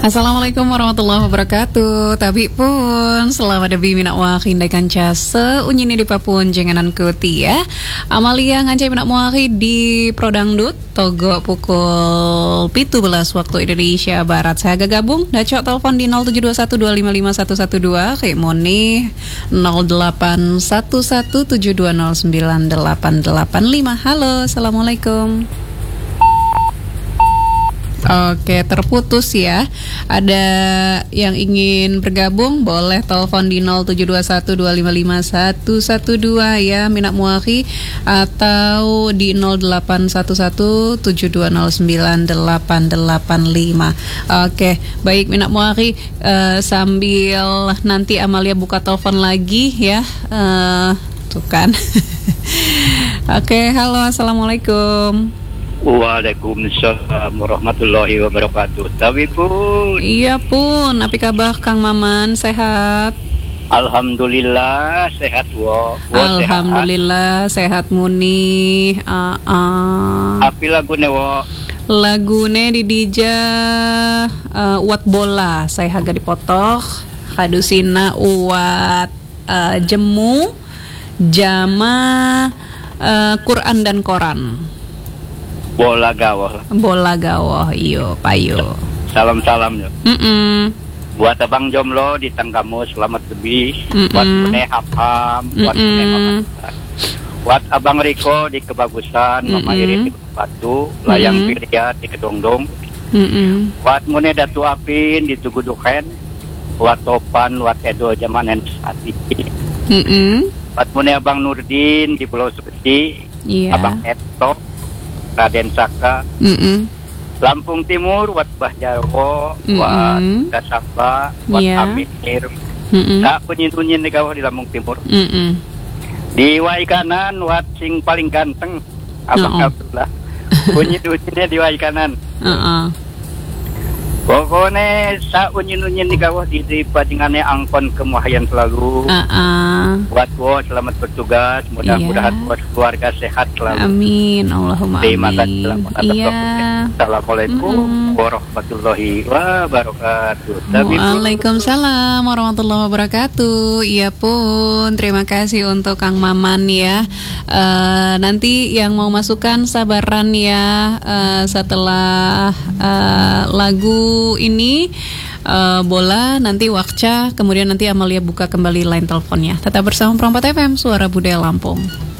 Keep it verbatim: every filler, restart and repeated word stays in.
Assalamualaikum warahmatullahi wabarakatuh. Tabi pun selamat debi minak wahi ndaikan case unyini di papun jenganan kuti ya. Amalia ngancai minak wahi di Prodangdut Togo pukul pitu belas waktu Indonesia Barat. Saya gabung dacok telepon di nol tujuh dua satu dua lima lima satu satu dua, kayak Moni nol delapan satu satu tujuh dua nol sembilan delapan delapan lima. Halo, assalamualaikum. Oke, terputus ya. Ada yang ingin bergabung, boleh telepon di nol tujuh dua satu dua lima lima satu satu dua ya, Minak Muakhi, atau di nol delapan satu satu tujuh dua nol sembilan delapan delapan lima. Oke, baik Minak Muakhi, uh, sambil nanti Amalia buka telepon lagi ya. Uh, tuh kan. Oke, halo, assalamualaikum. Waalaikumsalam warahmatullahi wabarakatuh. Tapi pun Iya pun, apa kabar Kang Maman, sehat? Alhamdulillah sehat wo. Alhamdulillah sehat, sehat muni. Uh, uh. Api lagune wo? Lagune di Dija uh, Uat bola, saya harga dipotok. Kadusina uat uh, jemu, jama, uh, Quran dan Koran. Bola gawoh. Bola gawoh, iyo, payo. Salam-salam yo. Mm-mm. Buat abang jomblo di Tanggamu selamat lebih. Mm-mm. Buat Mune Hafam, buat Mune Mama. Buat abang Riko di Kebagusan, Mama Iri di Batu, Layang Pilihat di Kedongdong. Mm-mm. Buat Mune Datu Apin di Tuguduken. Buat Topan, buat Edo Jamanen Sati. Mm-mm. Buat Mune abang Nurdin di Pulau Sepeti. Yeah. Abang Eto, Raden Saka, Mm-mm. Lampung Timur, Wat Bahjarwo, Wat Kasaba, Wat Yeah. Amir, Mm-mm. tak punyin-punyin di kawah di Lampung Timur. Mm-mm. Di Waikanan, Wat sing paling ganteng, Abang Uh-uh. Abdullah. Punyin-punyinnya di Waikanan. Uh-uh. Pokoknya sa unyin-unyin di kawah di pajingannya angkon kemuhayan selalu. Uh-uh. Buat wo selamat bertugas, mudah-mudahan Iya. buat keluarga sehat selalu. Amin, Allahumma Terima amin. kasih. Selamat atas Iya. waktunya. Assalamualaikum Mm-mm. warahmatullahi wabarakatuh. Tapi Waalaikumsalam warahmatullahi wabarakatuh. Iya pun, terima kasih untuk Kang Maman ya. Uh, nanti yang mau masukkan sabaran ya, uh, setelah uh, lagu ini uh, bola, nanti Wakca, kemudian nanti Amalia buka kembali line teleponnya. Tetap bersama Perempat F M, Suara Budaya Lampung.